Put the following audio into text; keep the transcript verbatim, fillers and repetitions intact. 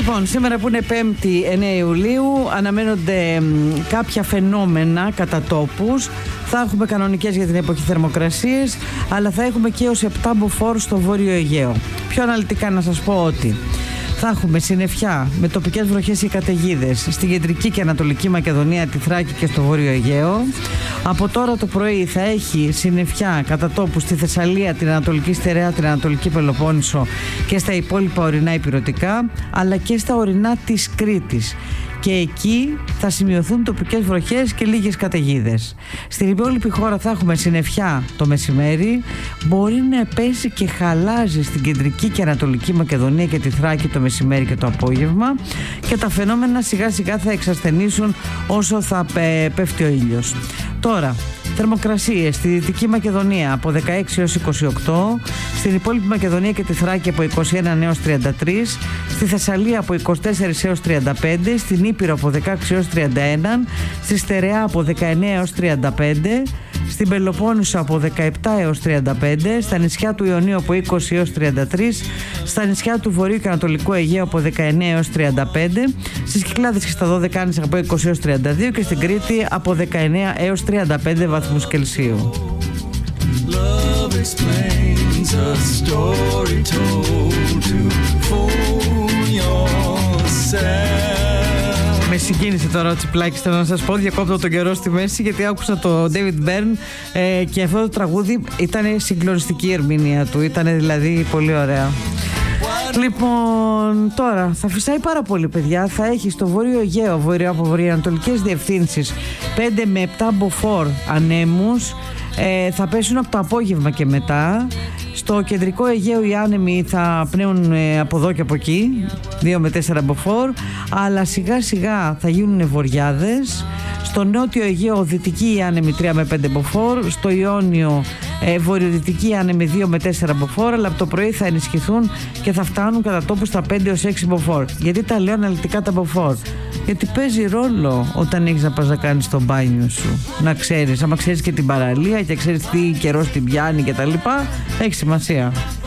Λοιπόν, σήμερα που είναι πέμπτη εννέα Ιουλίου, αναμένονται κάποια φαινόμενα κατά τόπους. Θα έχουμε κανονικές για την εποχή θερμοκρασίες, αλλά θα έχουμε και έως επτά μποφόρ στο Βόρειο Αιγαίο. Πιο αναλυτικά να σας πω ότι θα έχουμε συννεφιά με τοπικές βροχές και καταιγίδες στη κεντρική και ανατολική Μακεδονία, τη Θράκη και στο Βόρειο Αιγαίο. Από τώρα το πρωί θα έχει συννεφιά κατά τόπου στη Θεσσαλία, την Ανατολική Στερεά, την Ανατολική Πελοπόννησο και στα υπόλοιπα ορεινά ηπειρωτικά, αλλά και στα ορεινά της Κρήτης. Και εκεί θα σημειωθούν τοπικές βροχές και λίγες καταιγίδες. Στην υπόλοιπη χώρα θα έχουμε συννεφιά το μεσημέρι, μπορεί να πέσει και χαλάζει στην κεντρική και ανατολική Μακεδονία και τη Θράκη το μεσημέρι και το απόγευμα, και τα φαινόμενα σιγά σιγά θα εξασθενήσουν όσο θα πέφτει ο ήλιος. Τώρα, θερμοκρασίες στη Δυτική Μακεδονία από δεκαέξι έως είκοσι οκτώ, στην υπόλοιπη Μακεδονία και τη Θράκη από είκοσι ένα έως τριάντα τρία, στη Θεσσαλία από είκοσι τέσσερα έως τριάντα πέντε, στην Ήπειρο από δεκαέξι έως τριάντα ένα, στη Στερεά από δεκαεννέα έως τριάντα πέντε, στην Πελοπόννησο από δεκαεπτά έως τριάντα πέντε, στα νησιά του Ιωνίου από είκοσι έως τριάντα τρία, στα νησιά του Βορείου και Ανατολικού Αιγαίου από δεκαεννέα έως τριάντα πέντε, στις Κυκλάδες και στα Δωδεκάνησα από είκοσι έως τριάντα δύο και στην Κρήτη από δεκαεννέα έως τριάντα πέντε βαθμούς Κελσίου. Love explains a story told to fool yourself. Με συγκίνησε τώρα ο Τσιπλάκης, θέλω να σας πω. Διακόπτω τον καιρό στη μέση γιατί άκουσα το David Byrne ε, και αυτό το τραγούδι ήταν συγκλονιστική η ερμηνεία του. Ήταν δηλαδή πολύ ωραία. Λοιπόν, τώρα θα φυσάει πάρα πολύ, παιδιά. Θα έχει στο Βόρειο Αιγαίο, βορειο, από βορειοανατολικές διευθύνσεις πέντε με επτά μποφόρ ανέμους. Ε, θα πέσουν από το απόγευμα και μετά. Στο κεντρικό Αιγαίο οι άνεμοι θα πνέουν ε, από εδώ και από εκεί, δύο με τέσσερα μποφόρ, αλλά σιγά σιγά θα γίνουν βοριάδες. Στο νότιο Αιγαίο δυτική οι άνεμοι τρία με πέντε μποφόρ, στο Ιόνιο ε, βορειοδυτική άνεμοι δύο με τέσσερα μποφόρ, αλλά από το πρωί θα ενισχυθούν και θα φτάνουν κατά τόπου στα πέντε έως έξι μποφόρ. Γιατί τα λέω αναλυτικά τα μποφόρ? Γιατί παίζει ρόλο όταν έχεις να πας να κάνεις το μπάνιο σου. Να ξέρεις, άμα ξέρεις και την παραλία και ξέρεις τι καιρός την πιάνει και τα λοιπά, έχει σημασία.